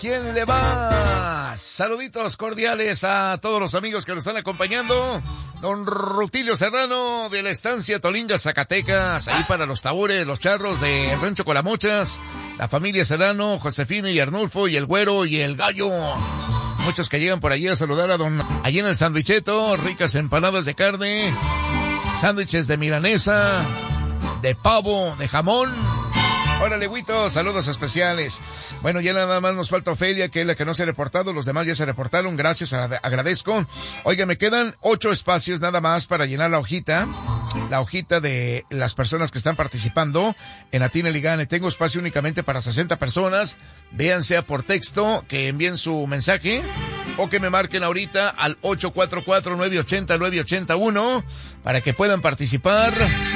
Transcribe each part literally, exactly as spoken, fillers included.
¿Quién le va? Saluditos cordiales a todos los amigos que nos están acompañando. Don Rutilio Serrano de la estancia Tolinga, Zacatecas. Ahí para los tabures, los charros de Rancho Colamuchas. La familia Serrano, Josefina y Arnulfo y el Güero y el Gallo. Muchos que llegan por allí a saludar a don... Allí en el sandwicheto, ricas empanadas de carne. Sándwiches de milanesa, de pavo, de jamón. Órale, Huito, saludos especiales. Bueno, ya nada más nos falta Ofelia, que es la que no se ha reportado. Los demás ya se reportaron, gracias, agradezco. Oiga, me quedan ocho espacios nada más para llenar la hojita. La hojita de las personas que están participando en Atina Ligane. Tengo espacio únicamente para sesenta personas. Vean, sea por texto, que envíen su mensaje o que me marquen ahorita al ocho cuatro cuatro, nueve ocho cero, nueve ocho uno para que puedan participar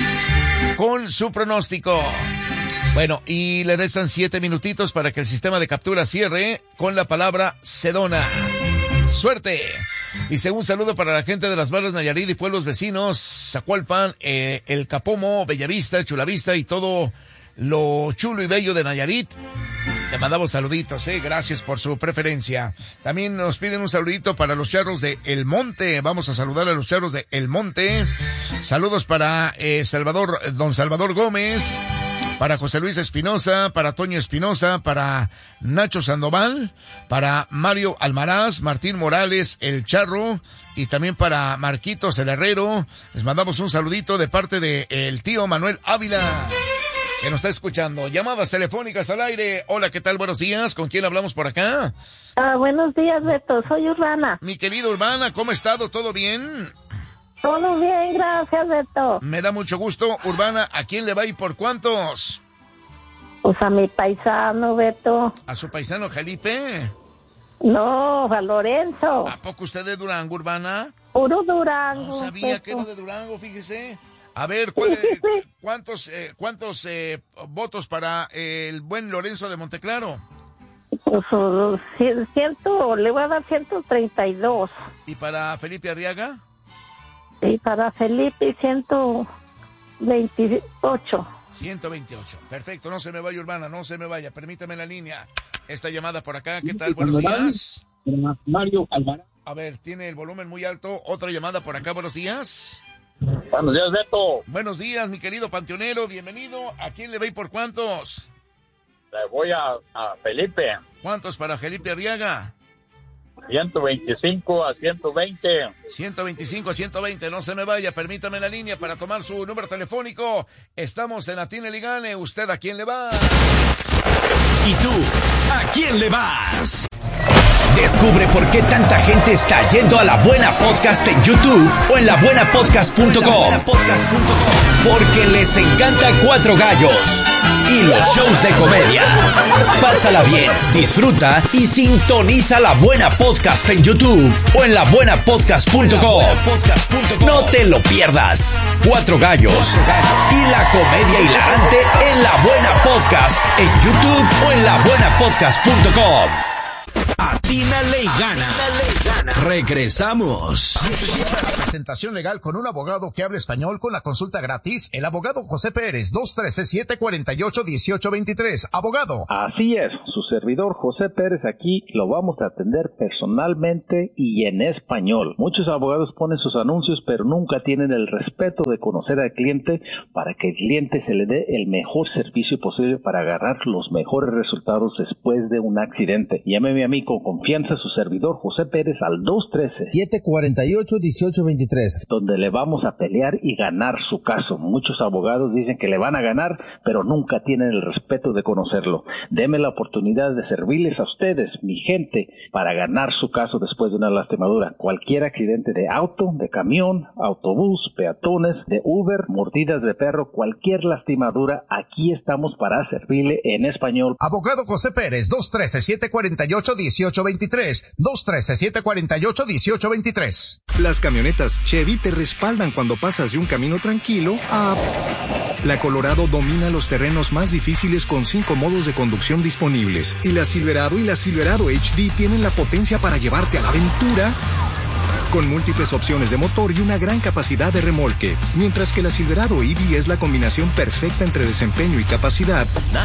con su pronóstico. Bueno, y le restan siete minutitos para que el sistema de captura cierre con la palabra Sedona. ¡Suerte! Dice, un saludo para la gente de las Barras Nayarit y pueblos vecinos, Zacualpan, eh, El Capomo, Bellavista, Chulavista y todo lo chulo y bello de Nayarit. Le mandamos saluditos, eh, gracias por su preferencia. También nos piden un saludito para los charros de El Monte. Vamos a saludar a los charros de El Monte. Saludos para eh, Salvador, don Salvador Gómez. Para José Luis Espinosa, para Toño Espinosa, para Nacho Sandoval, para Mario Almaraz, Martín Morales, el Charro, y también para Marquitos el Herrero. Les mandamos un saludito de parte de el tío Manuel Ávila, que nos está escuchando. Llamadas telefónicas al aire. Hola, ¿qué tal? Buenos días. ¿Con quién hablamos por acá? Ah, buenos días, Beto. Soy Urbana. Mi querido Urbana, ¿cómo ha estado? ¿Todo bien? Todo bien, gracias, Beto. Me da mucho gusto. Urbana, ¿a quién le va y por cuántos? Pues a mi paisano, Beto. ¿A su paisano Felipe? No, a Lorenzo. ¿A poco usted de Durango, Urbana? Puro Durango. No sabía Beto. Que era de Durango, fíjese. A ver, ¿cuál, eh, ¿cuántos, eh, cuántos eh, votos para eh, el buen Lorenzo de Monteclaro? Pues uh, ciento, le voy a dar ciento treinta y dos. ¿Y para Felipe Arriaga? Y para Felipe ciento veintiocho. ciento veintiocho. Perfecto, no se me vaya, Urbana, no se me vaya. Permítame en la línea. Esta llamada por acá, ¿qué tal? Buenos días. Mario Alvarado. A ver, tiene el volumen muy alto. Otra llamada por acá, buenos días. Buenos días, Beto. Buenos días, mi querido panteonero, bienvenido. ¿A quién le va y por cuántos? Le voy a, a Felipe. ¿Cuántos para Felipe Arriaga? ciento veinticinco a ciento veinte. ciento veinticinco a ciento veinte, no se me vaya, permítame la línea para tomar su número telefónico. Estamos en Atina Ligane, ¿usted a quién le va? ¿Y tú, a quién le vas? Descubre por qué tanta gente está yendo a La Buena Podcast en YouTube o en la buena podcast punto com. Porque les encanta Cuatro Gallos y los shows de comedia. Pásala bien, disfruta y sintoniza La Buena Podcast en YouTube o en la buena podcast punto com. No te lo pierdas. Cuatro Gallos y la comedia hilarante en La Buena Podcast en YouTube o en la buena podcast punto com. Atina le gana. Regresamos. Presentación legal con un abogado que hable español con la consulta gratis. El abogado José Pérez, dos uno tres, siete cuatro ocho, uno ocho dos tres. Abogado. Así es, su servidor José Pérez aquí lo vamos a atender personalmente y en español. Muchos abogados ponen sus anuncios, pero nunca tienen el respeto de conocer al cliente para que el cliente se le dé el mejor servicio posible para agarrar los mejores resultados después de un accidente. Llámeme a mí con confianza, su servidor José Pérez al dos uno tres, siete cuatro ocho, uno ocho dos tres, donde le vamos a pelear y ganar su caso. Muchos abogados dicen que le van a ganar, pero nunca tienen el respeto de conocerlo. Deme la oportunidad de servirles a ustedes, mi gente, para ganar su caso después de una lastimadura. Cualquier accidente de auto, de camión, autobús, peatones, de Uber, mordidas de perro, cualquier lastimadura, aquí estamos para servirle en español. Abogado José Pérez, dos uno tres, siete cuatro ocho, uno ocho dos tres, dos uno tres, siete cuatro ocho, uno ocho dos tres. Las camionetas Chevy te respaldan cuando pasas de un camino tranquilo a... La Colorado domina los terrenos más difíciles con cinco modos de conducción disponibles. Y la Silverado y la Silverado H D tienen la potencia para llevarte a la aventura con múltiples opciones de motor y una gran capacidad de remolque. Mientras que la Silverado E V es la combinación perfecta entre desempeño y capacidad.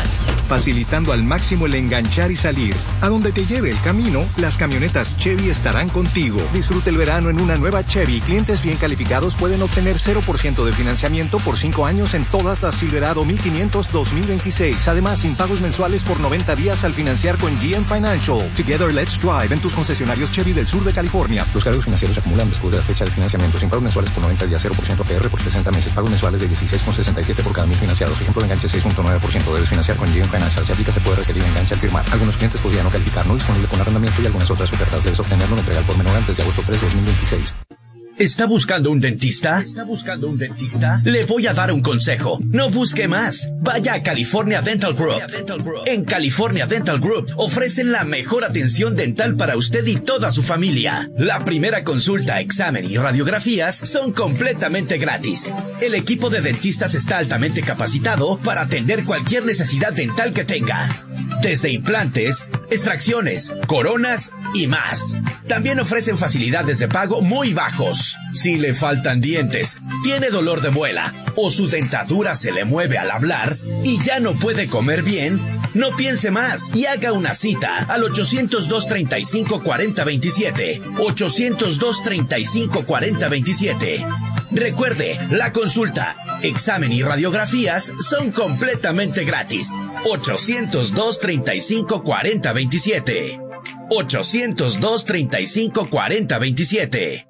facilitando al máximo el enganchar y salir. A donde te lleve el camino, las camionetas Chevy estarán contigo. Disfruta el verano en una nueva Chevy. Clientes bien calificados pueden obtener cero por ciento de financiamiento por cinco años en todas las Silverado mil quinientos dos mil veintiséis. Además, sin pagos mensuales por noventa días al financiar con G M Financial. Together, let's drive en tus concesionarios Chevy del sur de California. Los cargos financieros se acumulan después de la fecha de financiamiento. Sin pagos mensuales por noventa días, cero por ciento A P R por sesenta meses. Pagos mensuales de dieciséis con sesenta y siete por cada mil financiados. Ejemplo de enganche seis punto nueve por ciento. Debes financiar con G M Financial. Si aplica, se puede requerir enganche al firmar. Algunos clientes podrían no calificar. No disponible con arrendamiento y algunas otras ofertas. Debes obtenerlo en entrega al por menor antes de agosto tres de dos mil veintiséis. ¿Está buscando un dentista? ¿Está buscando un dentista? Le voy a dar un consejo. No busque más. Vaya a California Dental Group. En California Dental Group ofrecen la mejor atención dental para usted y toda su familia. La primera consulta, examen y radiografías son completamente gratis. El equipo de dentistas está altamente capacitado para atender cualquier necesidad dental que tenga. Desde implantes, extracciones, coronas y más. También ofrecen facilidades de pago muy bajos. Si le faltan dientes, tiene dolor de muela o su dentadura se le mueve al hablar y ya no puede comer bien, no piense más y haga una cita al ochocientos dos, treinta y cinco, cuarenta, veintisiete. ochocientos dos, treinta y cinco, cuarenta, veintisiete. Recuerde, la consulta, examen y radiografías son completamente gratis. ochocientos dos, treinta y cinco, cuarenta, veintisiete. ochocientos dos, treinta y cinco, cuarenta, veintisiete.